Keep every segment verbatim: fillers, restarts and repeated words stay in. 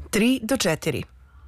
tri do četiri.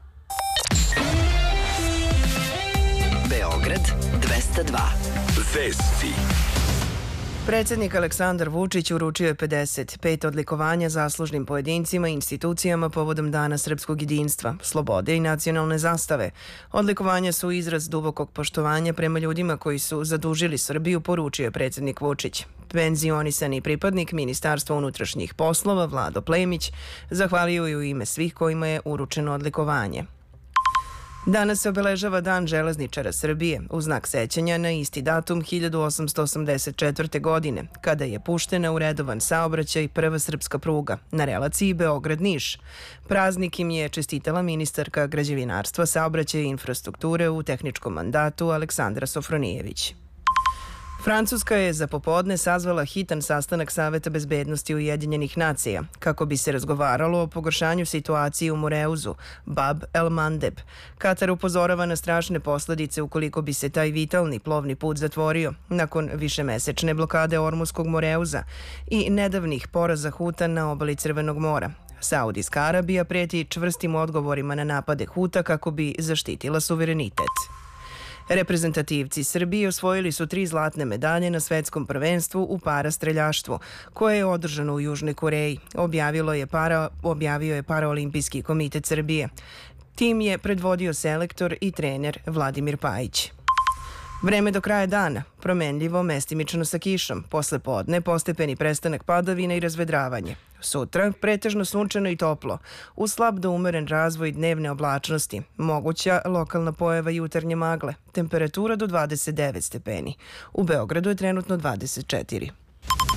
Beograd dvesta dva. Vesti. Predsednik Aleksandar Vučić uručio je pedeset pet odlikovanja zaslužnim pojedincima i institucijama povodom Dana srpskog jedinstva, slobode i nacionalne zastave. Odlikovanja su izraz dubokog poštovanja prema ljudima koji su zadužili Srbiju, poručio je predsednik Vučić. Penzionisani pripadnik Ministarstva unutrašnjih poslova Vlado Plemić zahvalio je u ime svih kojima je uručeno odlikovanje. Danas se obeležava Dan železničara Srbije u znak sećanja na isti datum hiljadu osamsto osamdeset četvrte. godine, kada je puštena u redovan saobraćaj prva srpska pruga na relaciji Beograd-Niš. Praznik im je čestitala ministarka građevinarstva, saobraćaja i infrastrukture u tehničkom mandatu Aleksandra Sofronijević. Francuska je za popodne sazvala hitan sastanak Saveta bezbednosti Ujedinjenih nacija kako bi se razgovaralo o pogoršanju situacije u Moreuzu, Bab el Mandeb. Katar upozorava na strašne posledice ukoliko bi se taj vitalni plovni put zatvorio nakon višemesečne blokade Ormuskog Moreuza i nedavnih poraza Huta na obali Crvenog mora. Saudijska Arabija preti čvrstim odgovorima na napade Huta kako bi zaštitila suverenitet. Reprezentativci Srbije osvojili su tri zlatne medalje na svetskom prvenstvu u parastreljaštvu, koje je održano u Južnoj Koreji, objavilo je para, objavio je Paraolimpijski komitet Srbije. Tim je predvodio selektor i trener Vladimir Pajić. Vreme do kraja dana, promenljivo, mestimično sa kišom, posle podne postepeni prestanak padavina i razvedravanje. Sutra pretežno sunčano i toplo, uz slab do umeren razvoj dnevne oblačnosti, moguća lokalna pojava jutarnje magle, temperatura do dvadeset devet stepeni. U Beogradu je trenutno dvadeset četiri.